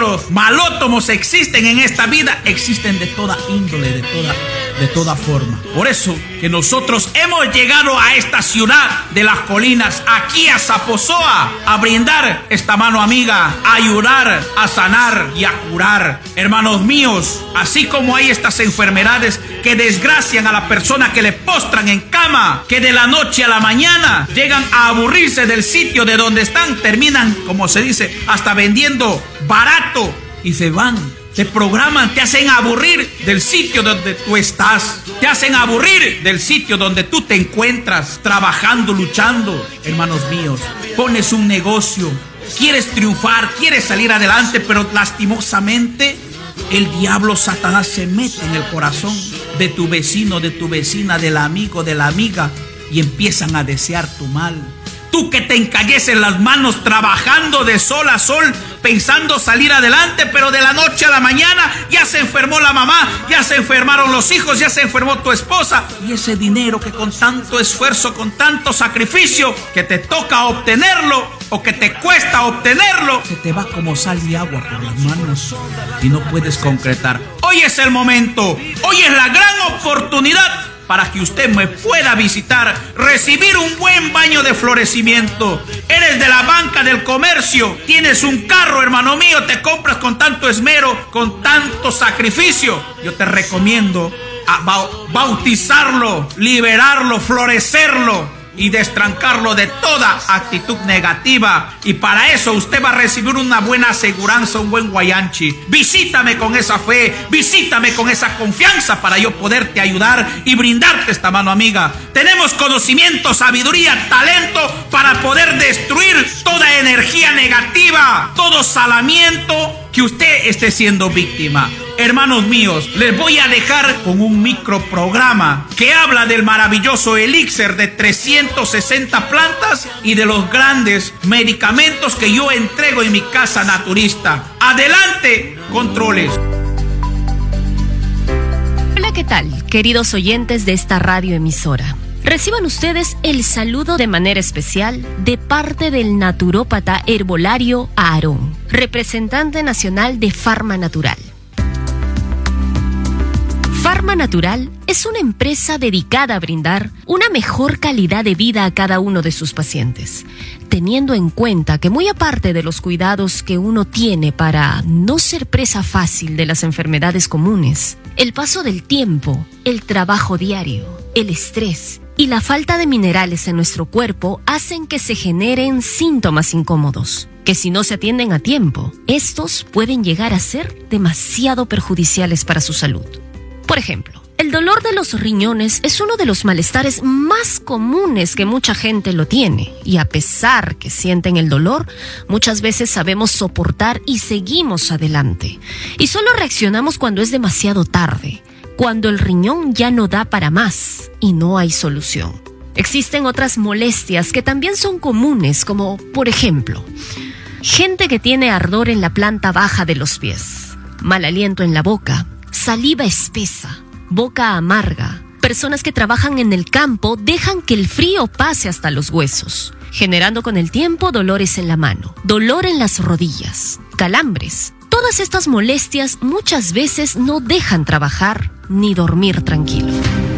los malótomos existen en esta vida, existen de toda índole, de toda forma. Por eso que nosotros hemos llegado a esta ciudad de las colinas, aquí a Zaposoa, a brindar esta mano amiga, a ayudar, a sanar y a curar. Hermanos míos, así como hay estas enfermedades que desgracian a la persona, que le postran en cama, que de la noche a la mañana llegan a aburrirse del sitio de donde están, terminan, como se dice, hasta vendiendo barato y se van. Te programan, te hacen aburrir del sitio donde tú estás, te hacen aburrir del sitio donde tú te encuentras trabajando, luchando. Hermanos míos, pones un negocio, quieres triunfar, quieres salir adelante, pero lastimosamente el diablo Satanás se mete en el corazón de tu vecino, de tu vecina, del amigo, de la amiga, y empiezan a desear tu mal. Tú que te encalleces las manos trabajando de sol a sol, pensando salir adelante, pero de la noche a la mañana ya se enfermó la mamá, ya se enfermaron los hijos, ya se enfermó tu esposa. Y ese dinero que con tanto esfuerzo, con tanto sacrificio, que te toca obtenerlo o que te cuesta obtenerlo, se te va como sal y agua por las manos y no puedes concretar. Hoy es el momento, hoy es la gran oportunidad para que usted me pueda visitar, recibir un buen baño de florecimiento. Eres de la banca del comercio, tienes un carro, hermano mío, te compras con tanto esmero, con tanto sacrificio. Yo te recomiendo bautizarlo, liberarlo, florecerlo y destrancarlo de toda actitud negativa. Y para eso usted va a recibir una buena aseguranza, un buen guayanchi. Visítame con esa fe, visítame con esa confianza para yo poderte ayudar y brindarte esta mano amiga. Tenemos conocimiento, sabiduría, talento para poder destruir toda energía negativa, todo salamiento que usted esté siendo víctima. Hermanos míos, les voy a dejar con un microprograma que habla del maravilloso elixir de 360 plantas y de los grandes medicamentos que yo entrego en mi casa naturista. Adelante, controles. Hola, ¿qué tal, queridos oyentes de esta radioemisora? Reciban ustedes el saludo de manera especial de parte del naturópata herbolario Aarón, representante nacional de Farma Natural. Farma Natural es una empresa dedicada a brindar una mejor calidad de vida a cada uno de sus pacientes, teniendo en cuenta que muy aparte de los cuidados que uno tiene para no ser presa fácil de las enfermedades comunes, el paso del tiempo, el trabajo diario, el estrés y la falta de minerales en nuestro cuerpo hacen que se generen síntomas incómodos, que si no se atienden a tiempo, estos pueden llegar a ser demasiado perjudiciales para su salud. Por ejemplo, el dolor de los riñones es uno de los malestares más comunes que mucha gente lo tiene, y a pesar que sienten el dolor, muchas veces sabemos soportar y seguimos adelante. Y solo reaccionamos cuando es demasiado tarde, cuando el riñón ya no da para más y no hay solución. Existen otras molestias que también son comunes, como, por ejemplo, gente que tiene ardor en la planta baja de los pies, mal aliento en la boca, saliva espesa, boca amarga. Personas que trabajan en el campo dejan que el frío pase hasta los huesos, generando con el tiempo dolores en la mano, dolor en las rodillas, calambres. Todas estas molestias muchas veces no dejan trabajar ni dormir tranquilo.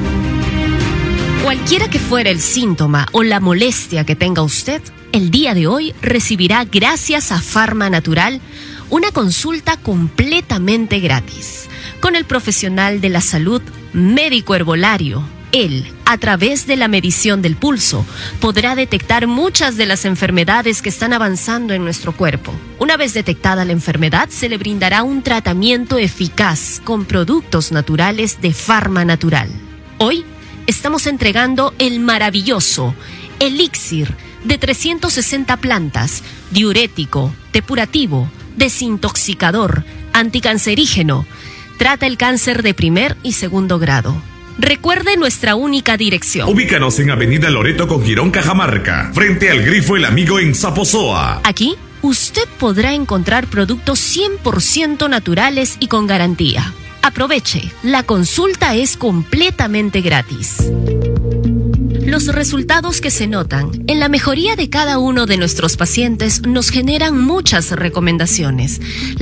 Cualquiera que fuera el síntoma o la molestia que tenga usted, el día de hoy recibirá, gracias a Farma Natural, una consulta completamente gratis con el profesional de la salud, médico herbolario. Él, a través de la medición del pulso, podrá detectar muchas de las enfermedades que están avanzando en nuestro cuerpo. Una vez detectada la enfermedad, se le brindará un tratamiento eficaz con productos naturales de Farma Natural. Hoy estamos entregando el maravilloso elixir de 360 plantas, diurético, depurativo, desintoxicador, anticancerígeno. Trata el cáncer de primer y segundo grado. Recuerde nuestra única dirección. Ubícanos en Avenida Loreto con Girón, Cajamarca, frente al Grifo El Amigo en Zaposoa. Aquí, usted podrá encontrar productos 100% naturales y con garantía. Aproveche, la consulta es completamente gratis. Los resultados que se notan en la mejoría de cada uno de nuestros pacientes nos generan muchas recomendaciones.